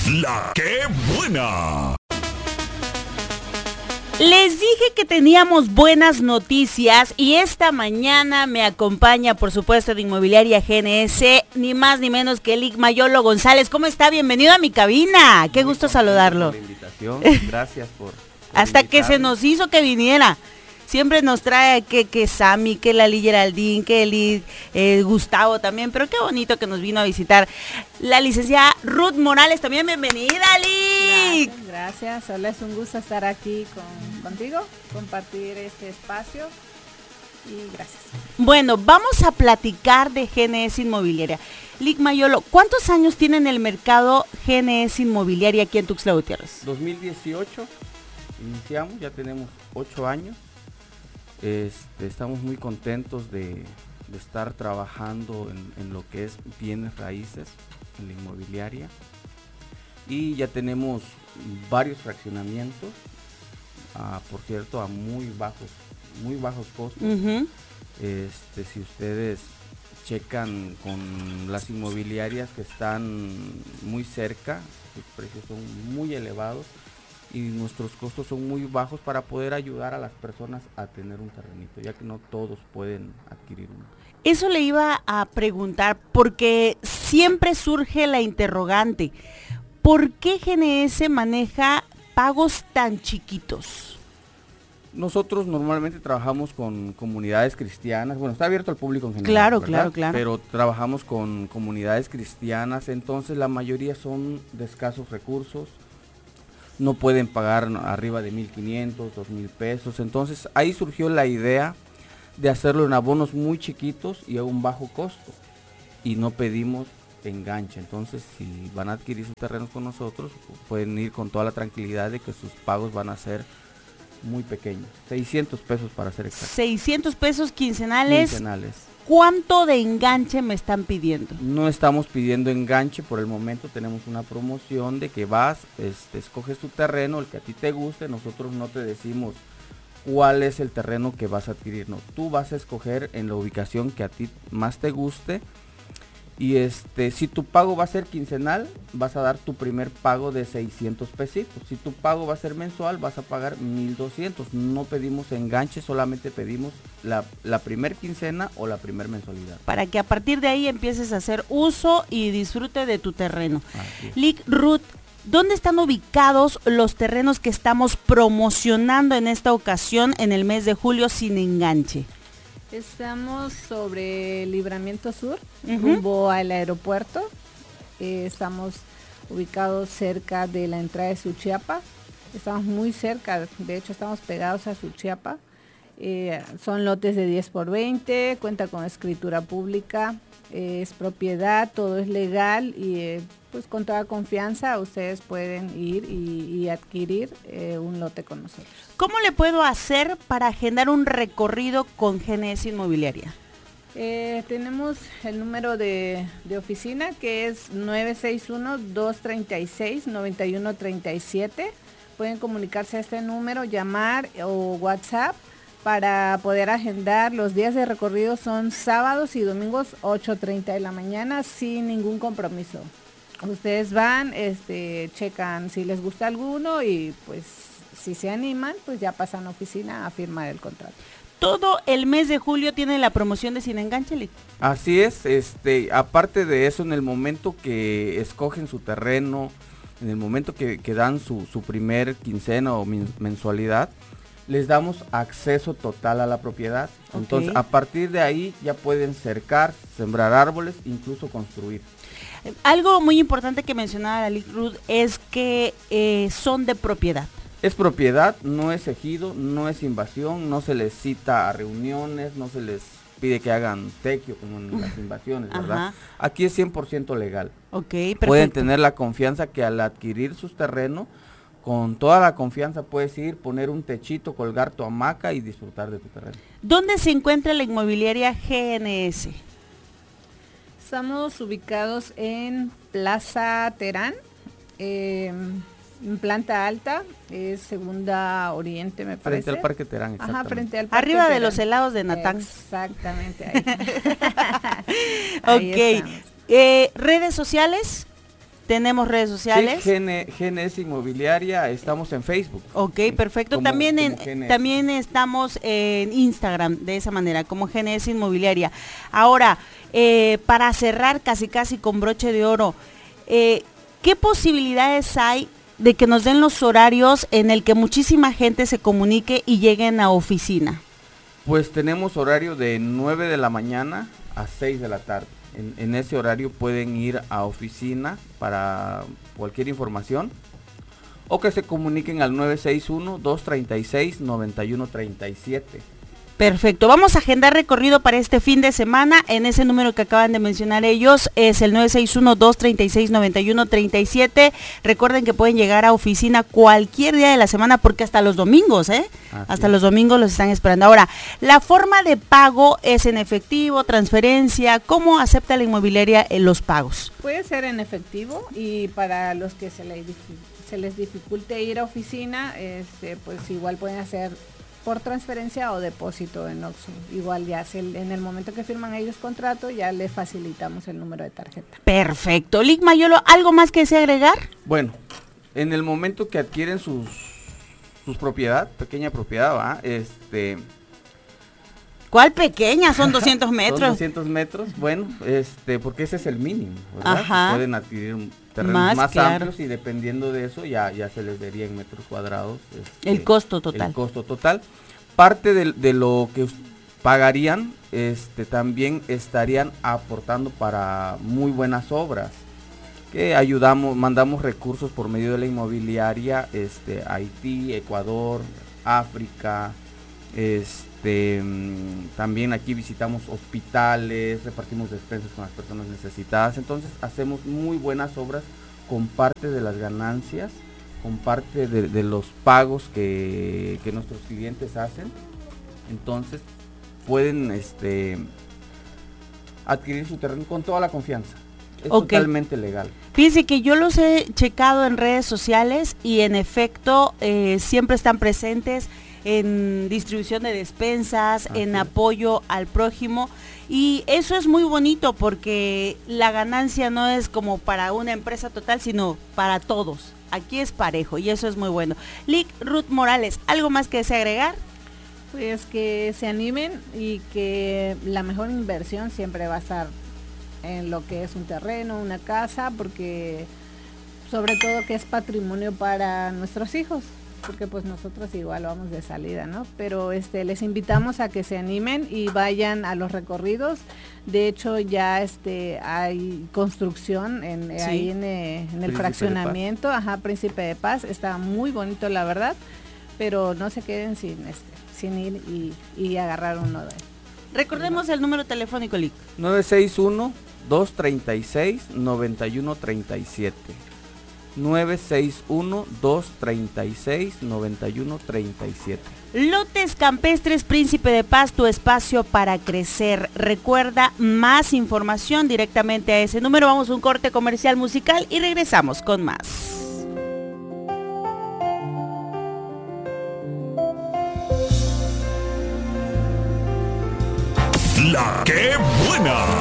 La que buena. Les dije que teníamos buenas noticias y esta mañana me acompaña, por supuesto, de Inmobiliaria GNS, ni más ni menos que Lic Mayolo González. ¿Cómo está? Bienvenido a mi cabina. Qué gusto saludarlo. Por la invitación. Gracias por hasta invitarme. que se nos hizo que viniera. Siempre nos trae que Sammy, que Lali Geraldine, que Eli, Gustavo también, pero qué bonito que nos vino a visitar la licenciada Ruth Morales. También bienvenida, Lic. Gracias. Hola, es un gusto estar aquí contigo, compartir este espacio y gracias. Bueno, vamos a platicar de GNS Inmobiliaria. Lic Mayolo, ¿cuántos años tiene en el mercado GNS Inmobiliaria aquí en Tuxtla Gutiérrez? 2018 iniciamos, ya tenemos 8 años. Estamos muy contentos de estar trabajando en lo que es bienes raíces en la inmobiliaria y ya tenemos varios fraccionamientos, por cierto, a muy bajos costos. Uh-huh. Si ustedes checan con las inmobiliarias que están muy cerca, sus precios son muy elevados y nuestros costos son muy bajos para poder ayudar a las personas a tener un terrenito, ya que no todos pueden adquirir uno. Eso le iba a preguntar, porque siempre surge la interrogante, ¿por qué GNS maneja pagos tan chiquitos? Nosotros normalmente trabajamos con comunidades cristianas, bueno, está abierto al público en general, Claro. Pero trabajamos con comunidades cristianas, entonces la mayoría son de escasos recursos, no pueden pagar arriba de 1,500, 2,000 pesos. Entonces ahí surgió la idea de hacerlo en abonos muy chiquitos y a un bajo costo. Y no pedimos enganche. Entonces si van a adquirir sus terrenos con nosotros, pueden ir con toda la tranquilidad de que sus pagos van a ser muy pequeños. 600 pesos para ser exactos. 600 pesos quincenales. Quincenales. ¿Cuánto de enganche me están pidiendo? No estamos pidiendo enganche por el momento, tenemos una promoción de que vas, escoges tu terreno, el que a ti te guste, nosotros no te decimos cuál es el terreno que vas a adquirir, no, tú vas a escoger en la ubicación que a ti más te guste y si tu pago va a ser quincenal, vas a dar tu primer pago de 600 pesitos, si tu pago va a ser mensual, vas a pagar 1,200, no pedimos enganche, solamente pedimos la primer quincena o la primer mensualidad. Para que a partir de ahí empieces a hacer uso y disfrute de tu terreno. Es. Lic, Ruth, ¿dónde están ubicados los terrenos que estamos promocionando en esta ocasión en el mes de julio sin enganche? Estamos sobre Libramiento Sur, Uh-huh. rumbo al aeropuerto. Estamos ubicados cerca de la entrada de Suchiapa. Estamos muy cerca, de hecho estamos pegados a Suchiapa. Son lotes de 10x20, cuenta con escritura pública, es propiedad, todo es legal y pues con toda confianza ustedes pueden ir y adquirir un lote con nosotros. ¿Cómo le puedo hacer para agendar un recorrido con GNS Inmobiliaria? Tenemos el número de oficina que es 961-236-9137. Pueden comunicarse a este número, llamar o WhatsApp para poder agendar. Los días de recorrido son sábados y domingos 8:30 de la mañana sin ningún compromiso. Ustedes van, checan si les gusta alguno y pues si se animan, pues ya pasan a oficina a firmar el contrato. Todo el mes de julio tiene la promoción de sin enganche, Lic. Así es, aparte de eso, en el momento que escogen su terreno, en el momento que dan su primer quincena o mensualidad, les damos acceso total a la propiedad. Okay. Entonces, a partir de ahí ya pueden cercar, sembrar árboles, incluso construir. Algo muy importante que mencionaba la Lic Ruth es que son de propiedad. Es propiedad, no es ejido, no es invasión, no se les cita a reuniones, no se les pide que hagan tequio como en las invasiones, ¿verdad? Ajá. Aquí es 100% legal. Ok, perfecto. Pueden tener la confianza que al adquirir sus terrenos, con toda la confianza puedes ir, poner un techito, colgar tu hamaca y disfrutar de tu terreno. ¿Dónde se encuentra la inmobiliaria GNS? Estamos ubicados en Plaza Terán, en planta alta, es Segunda Oriente, me parece. Frente al Parque Terán, Ajá, exactamente. frente al Parque Arriba de Terán. los helados de Natán. Exactamente, ahí. Ok. Ahí estamos. ¿Redes sociales? ¿Tenemos redes sociales? Sí, GNS Inmobiliaria, estamos en Facebook. Ok, perfecto. Como También GNS. estamos en Instagram, de esa manera, como GNS Inmobiliaria. Ahora, para cerrar casi con broche de oro, ¿qué posibilidades hay de que nos den los horarios en el que muchísima gente se comunique y lleguen a oficina? Pues tenemos horario de 9 de la mañana a 6 de la tarde. En ese horario pueden ir a oficina para cualquier información o que se comuniquen al 961-236-9137. Perfecto, vamos a agendar recorrido para este fin de semana en ese número que acaban de mencionar ellos, es el 961-236-9137. Recuerden que pueden llegar a oficina cualquier día de la semana porque hasta los domingos, hasta los domingos los están esperando. Ahora, la forma de pago es en efectivo, transferencia, ¿cómo acepta la inmobiliaria los pagos? Puede ser en efectivo y para los que se les dificulte ir a oficina, pues igual pueden hacer por transferencia o depósito en Oxxo. Igual ya en el momento que firman ellos contrato, ya les facilitamos el número de tarjeta. Perfecto. Lic Mayolo, ¿algo más que desea agregar? Bueno, en el momento que adquieren sus propiedad, pequeña propiedad, ¿va? ¿Cuál pequeña? Son 200 metros. Son 200 metros, bueno, porque ese es el mínimo, ¿verdad? Ajá. Pueden adquirir terrenos más claro. amplios y dependiendo de eso ya se les daría en metros cuadrados. El costo total. El costo total. Parte de lo que pagarían, también estarían aportando para muy buenas obras. Que mandamos recursos por medio de la inmobiliaria, Haití, Ecuador, África, también aquí visitamos hospitales, repartimos despensas con las personas necesitadas, entonces hacemos muy buenas obras con parte de las ganancias, con parte de los pagos que nuestros clientes hacen, entonces pueden adquirir su terreno con toda la confianza, es totalmente legal. Fíjense que yo los he checado en redes sociales y en efecto siempre están presentes en distribución de despensas, en apoyo al prójimo, y eso es muy bonito porque la ganancia no es como para una empresa total, sino para todos. Aquí es parejo y eso es muy bueno. Lic, Ruth Morales, ¿algo más que desea agregar? Pues que se animen y que la mejor inversión siempre va a estar en lo que es un terreno, una casa, porque sobre todo que es patrimonio para nuestros hijos. Porque pues nosotros igual vamos de salida, ¿no? Pero les invitamos a que se animen y vayan a los recorridos. De hecho ya hay construcción ahí en el fraccionamiento, Príncipe de Paz, está muy bonito la verdad, pero no se queden sin ir y agarrar uno de él. Recordemos el número telefónico, Lic. 961-236-9137. 961-236-9137. Lotes Campestres Príncipe de Paz, tu espacio para crecer. Recuerda más información directamente a ese número. Vamos a un corte comercial musical y regresamos con más. La que buena.